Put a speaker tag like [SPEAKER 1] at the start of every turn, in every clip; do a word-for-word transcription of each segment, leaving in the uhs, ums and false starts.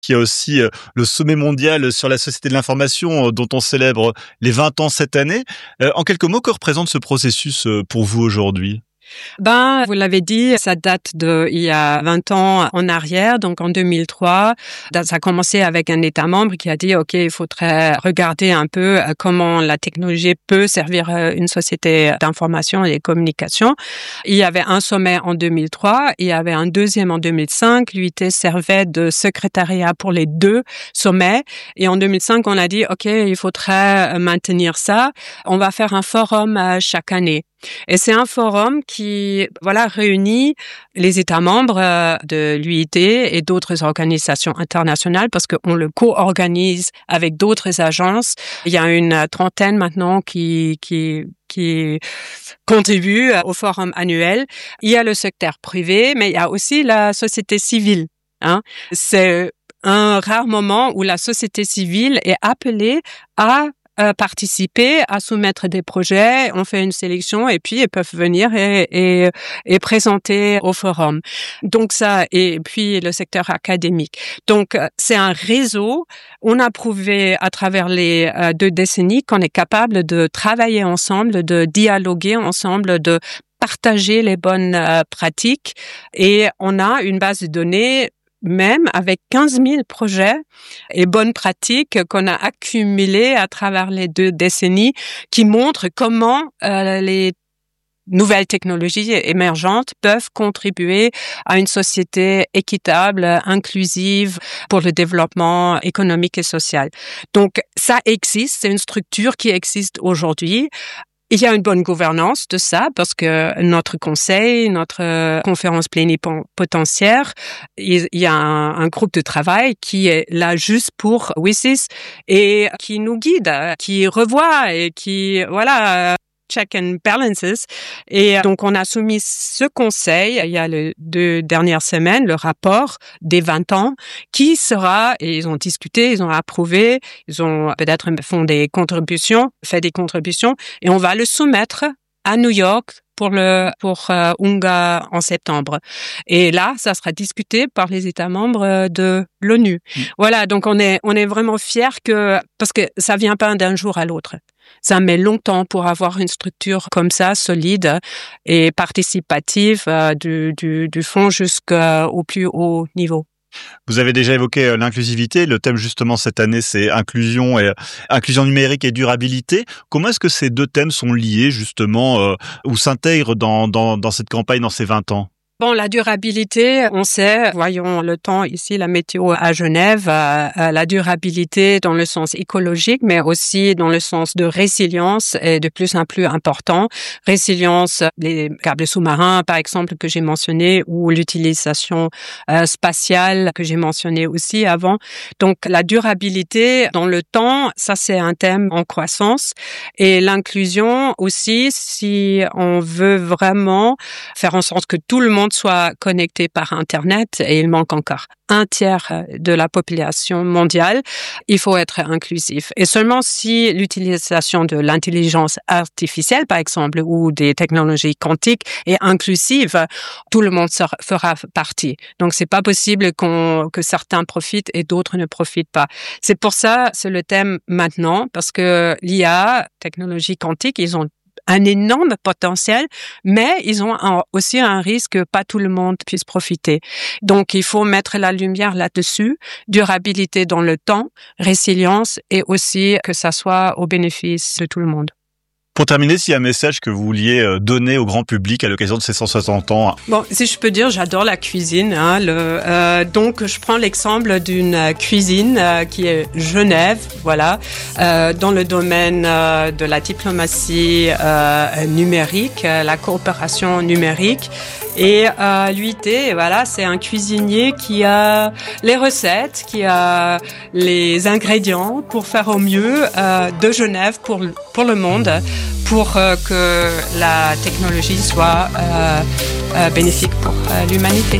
[SPEAKER 1] qui a aussi euh, le sommet mondial sur la société de l'information euh, dont on célèbre les vingt ans cette année. Euh, en quelques mots, que représente ce processus euh, pour vous aujourd'hui ?
[SPEAKER 2] Ben, vous l'avez dit, ça date de il y a vingt ans en arrière, donc en deux mille trois. Ça a commencé avec un État membre qui a dit, OK, il faudrait regarder un peu comment la technologie peut servir une société d'information et de communication. Il y avait un sommet en deux mille trois, il y avait un deuxième en deux mille cinq. L'U I T servait de secrétariat pour les deux sommets. Et en deux mille cinq, on a dit, OK, il faudrait maintenir ça. On va faire un forum chaque année. Et c'est un forum qui, voilà, réunit les États membres de l'U I T et d'autres organisations internationales parce qu'on le co-organise avec d'autres agences. Il y a une trentaine maintenant qui, qui, qui contribuent au forum annuel. Il y a le secteur privé, mais il y a aussi la société civile, hein. C'est un rare moment où la société civile est appelée à Euh, participer, à soumettre des projets, on fait une sélection et puis ils peuvent venir et, et, et présenter au forum. Donc ça, et puis le secteur académique. Donc c'est un réseau. On a prouvé à travers les euh, deux décennies qu'on est capable de travailler ensemble, de dialoguer ensemble, de partager les bonnes euh, pratiques et on a une base de données même avec quinze mille projets et bonnes pratiques qu'on a accumulées à travers les deux décennies qui montrent comment euh, les nouvelles technologies émergentes peuvent contribuer à une société équitable, inclusive pour le développement économique et social. Donc ça existe, c'est une structure qui existe aujourd'hui. Il y a une bonne gouvernance de ça parce que notre conseil, notre conférence plénipotentiaire, il y a un, un groupe de travail qui est là juste pour W I S I S et qui nous guide, qui revoit et qui, voilà, check and balances. Et donc, on a soumis ce conseil, il y a les deux dernières semaines, le rapport des vingt ans, qui sera, et ils ont discuté, ils ont approuvé, ils ont peut-être font des contributions, fait des contributions, et on va le soumettre à New York pour le pour euh, UNGA en septembre. Et là, ça sera discuté par les États membres de l'ONU. Mmh. Voilà, donc on est on est vraiment fiers que parce que ça vient pas d'un jour à l'autre. Ça met longtemps pour avoir une structure comme ça, solide et participative euh, du, du, du fond jusqu'au plus haut niveau.
[SPEAKER 1] Vous avez déjà évoqué l'inclusivité. Le thème justement cette année, c'est inclusion et inclusion numérique et durabilité. Comment est-ce que ces deux thèmes sont liés justement euh, ou s'intègrent dans, dans, dans cette campagne, dans ces vingt ans ?
[SPEAKER 2] Bon, la durabilité, on sait, voyons le temps ici, la météo à Genève, euh, la durabilité dans le sens écologique, mais aussi dans le sens de résilience est de plus en plus important. Résilience, les câbles sous-marins, par exemple, que j'ai mentionné, ou l'utilisation euh, spatiale que j'ai mentionné aussi avant. Donc, la durabilité dans le temps, ça c'est un thème en croissance. Et l'inclusion aussi, si on veut vraiment faire en sorte que tout le monde soit connecté par Internet, et il manque encore un tiers de la population mondiale, il faut être inclusif. Et seulement si l'utilisation de l'intelligence artificielle, par exemple, ou des technologies quantiques est inclusive, tout le monde fera partie. Donc, c'est pas possible qu'on, que certains profitent et d'autres ne profitent pas. C'est pour ça, c'est le thème maintenant, parce que l'I A, technologie quantique, ils ont un énorme potentiel, mais ils ont un, aussi un risque que pas tout le monde puisse profiter. Donc, il faut mettre la lumière là-dessus, durabilité dans le temps, résilience et aussi que ça soit au bénéfice de tout le monde.
[SPEAKER 1] Pour terminer, s'il y a un message que vous vouliez donner au grand public à l'occasion de ces cent soixante ans.
[SPEAKER 2] Bon, si je peux dire, j'adore la cuisine. Hein, le, euh, donc, je prends l'exemple d'une cuisine euh, qui est Genève, voilà, euh, dans le domaine euh, de la diplomatie euh, numérique, euh, la coopération numérique. Et euh, l'U I T, voilà, c'est un cuisinier qui a les recettes, qui a les ingrédients pour faire au mieux euh, de Genève pour pour le monde, pour euh, que la technologie soit euh, euh, bénéfique pour euh, l'humanité.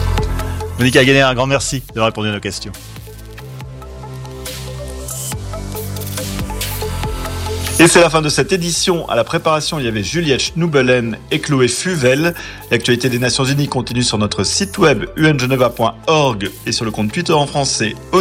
[SPEAKER 1] Monica Hagener, un grand merci d'avoir répondu à nos questions. Et c'est la fin de cette édition. À la préparation, il y avait Juliette Schnoubelen et Chloé Fuvel. L'actualité des Nations Unies continue sur notre site web u n geneva point org et sur le compte Twitter en français